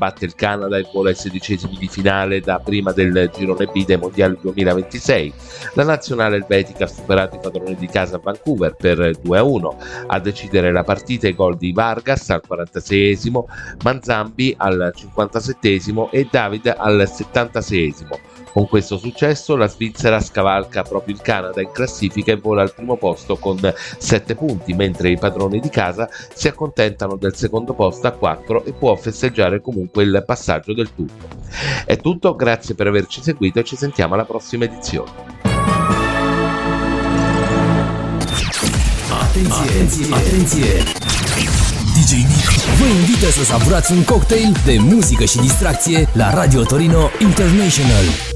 batte il Canada e vola ai 16esimi di finale da prima del girone B dei mondiali 2026. La nazionale elvetica ha superato i padroni di casa a Vancouver per 2-1. A decidere la partita i gol di Vargas al 46esimo, Manzambi al 57esimo e David al 76esimo. Con questo successo la Svizzera scavalca proprio il Canada in classifica e vola al primo posto con 7 punti, mentre i padroni di casa si accontentano del secondo posto a 4 e può festeggiare comunque il passaggio del turno. È tutto, grazie per averci seguito e ci sentiamo alla prossima edizione. Atenție! DJ Nick vă invită să savurați un cocktail de muzică și distracție la Radio Torino International.